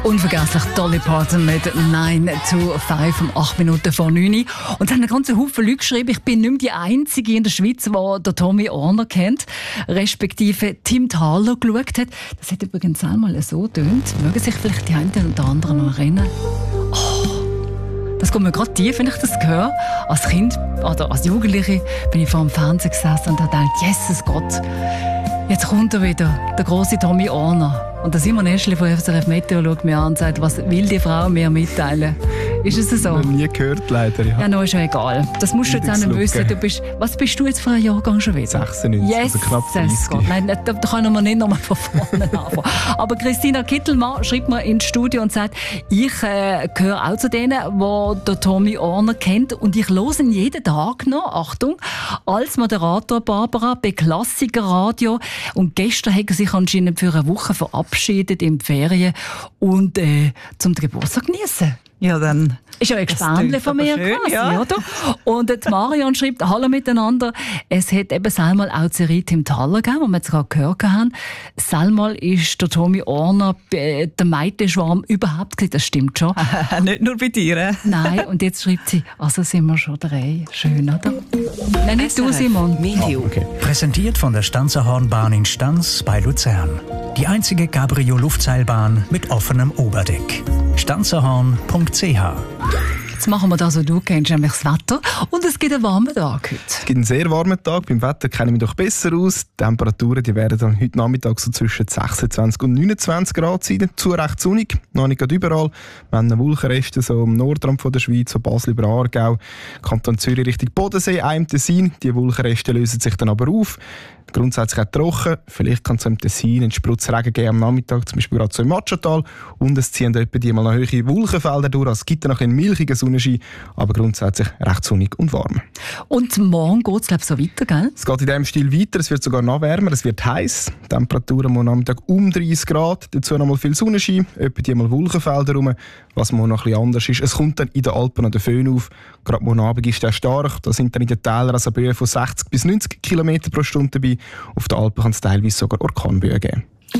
Unvergesslich Dolly Parton mit 9 to 5 um 8 Minuten vor 9 Uhr. Und es haben einen ganzen Haufen Leute geschrieben, ich bin nicht mehr die Einzige in der Schweiz, die den Tommy Orner kennt, respektive Tim Thaler geschaut hat. Das hat übrigens einmal so getönt. Mögen sich vielleicht die einen oder anderen noch erinnern? Das kommt mir gerade tief, wenn ich das höre. Als Kind oder als Jugendliche bin ich vor dem Fernseher gesessen und habe gedacht, Jesus Gott, jetzt kommt er wieder, der grosse Tommy Orner. Und der Simon Eschli von SRF Meteo schaut mir an und sagt, was will die Frau mir mitteilen? Ist es so? Noch nie gehört, leider. Ja, no, ist ja egal. Das musst du jetzt auch nicht wissen. Was bist du jetzt für ein Jahrgang schon wieder? 96, yes, also knapp 30. Nein, da können wir nicht nochmal von vorne anfangen. Aber Christina Kittelmann schreibt mir ins Studio und sagt, ich gehöre auch zu denen, die den Tommy Orner kennt. Und ich höre ihn jeden Tag noch, Achtung, als Moderator Barbara bei Klassiker Radio. Und gestern hat er sich anscheinend für eine Woche verabschiedet in die Ferien und zum Geburtstag genießen. Ja, dann. Ist ja ein Gespänle von mir schön, quasi, ja. oder? Und die Marion schreibt, hallo miteinander. Es hat eben einmal auch die Serie Tim Thaler gegeben, die wir jetzt gerade gehört haben. Einmal ist der Tommy Orner der Meitenschwarm überhaupt gewesen. Das stimmt schon. Nicht nur bei dir. Nein, und jetzt schreibt sie, also sind wir schon drei. Schön, oder? Nein, nicht du, Simon. Meteo. Okay. Präsentiert von der Stanzerhornbahn in Stanz bei Luzern. Die einzige Cabrio-Luftseilbahn mit offenem Oberdeck. stanzerhorn.ch. Jetzt machen wir das, was du kennst, nämlich das Wetter. Und es gibt einen warmen Tag heute. Es gibt einen sehr warmen Tag. Beim Wetter kenne ich mich doch besser aus. Die Temperaturen die werden dann heute Nachmittag so zwischen 26 und 29 Grad sein. Dazu recht sonnig. Noch nicht gerade überall. Wir haben Wolkenreste so am Nordrand von der Schweiz, so Basel über Aargau, Kanton Zürich Richtung Bodensee, auch im Tessin. Die Wolkenreste lösen sich dann aber auf. Grundsätzlich auch trocken. Vielleicht kann es im Tessin einen Spritzregen geben am Nachmittag, zum Beispiel gerade so im Matschental. Und es ziehen etwa die mal noch hohe Wolkenfelder durch. Es gibt dann noch einen milchigen Sonnenschein, aber grundsätzlich recht sonnig und warm. Und morgen geht es, glaube ich, so weiter, gell? Es geht in diesem Stil weiter. Es wird sogar noch wärmer. Es wird heiß. Temperaturen am Nachmittag um 30 Grad. Dazu noch mal viel Sonnenschein. Etwa die mal Wolkenfelder rum. Was morgen noch ein bisschen anders ist. Es kommt dann in den Alpen noch der Föhn auf. Gerade morgen Abend ist der stark. Da sind dann in den Tälern also Böen von 60 bis 90 km pro Stunde dabei. Auf den Alpen kann es teilweise sogar Orkanböen geben.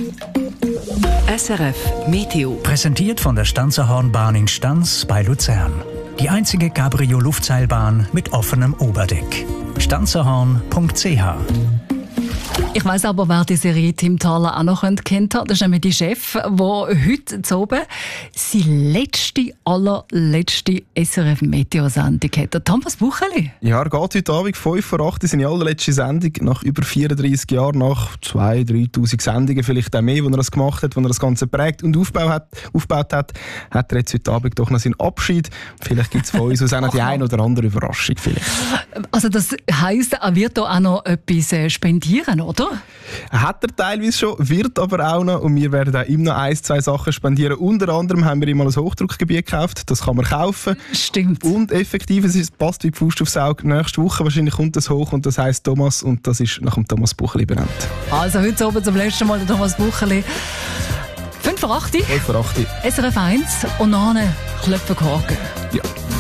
SRF Meteo. Präsentiert von der Stanzerhornbahn in Stanz bei Luzern. Die einzige Cabrio-Luftseilbahn mit offenem Oberdeck. stanzerhorn.ch. Ich weiss aber, wer die Serie Tim Thaler auch noch kennt hat. Das ist nämlich die Chef, der heute zu oben seine allerletzte SRF-Meteo-Sendung hat. Der Thomas Bucheli. Ja, er geht heute Abend 5 vor 8 in seine allerletzte Sendung. Nach über 34 Jahren, nach 2'000, 3'000 Sendungen, vielleicht auch mehr, wo er das gemacht hat, wo er das Ganze prägt und aufgebaut hat, hat er jetzt heute Abend doch noch seinen Abschied. Vielleicht gibt es von uns auch noch die eine oder andere Überraschung. Vielleicht. Also das heisst, er wird da auch noch etwas spendieren, oder? Hat er teilweise schon, wird aber auch noch. Und wir werden auch ihm noch 1-2 Sachen spendieren. Unter anderem haben wir ihm mal ein Hochdruckgebiet gekauft. Das kann man kaufen. Stimmt. Und effektiv, es passt wie die Faust aufs Auge. Nächste Woche wahrscheinlich kommt das hoch und das heisst Thomas. Und das ist nach dem Thomas Bucheli benannt. Also heute oben zum letzten Mal der Thomas Bucheli. 5 vor 8. 5 vor 8. SRF 1 und nachher Klöpfenkorken. Ja.